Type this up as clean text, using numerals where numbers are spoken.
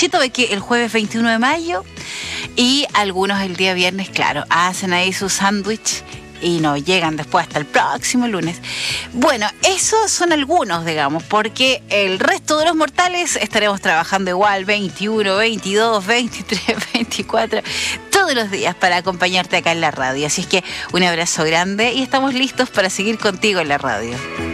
chanchito de que el jueves 21 de mayo y algunos el día viernes, claro, hacen ahí su sándwich y no llegan después hasta el próximo lunes. Bueno, esos son algunos, digamos, porque el resto de los mortales estaremos trabajando igual 21, 22, 23, 24, todos los días para acompañarte acá en la radio. Así es que un abrazo grande y estamos listos para seguir contigo en la radio.